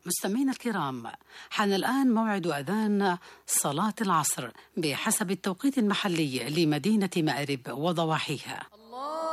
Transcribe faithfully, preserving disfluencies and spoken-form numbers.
مستمعينا الكرام، حان الآن موعد أذان صلاة العصر بحسب التوقيت المحلي لمدينة مأرب وضواحيها.